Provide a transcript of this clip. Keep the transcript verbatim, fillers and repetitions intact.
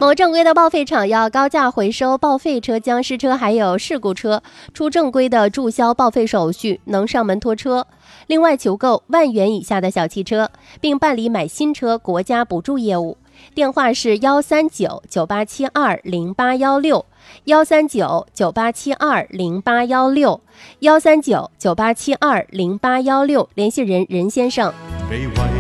某正规的报废厂要高价回收报废车、僵尸车还有事故车，出正规的注销报废手续，能上门拖车。另外求购万元以下的小汽车，并办理买新车国家补助业务。电话是幺三九九八七二零八幺六，幺三九九八七二零八幺六，幺三九九八七二零八幺六，联系人任先生。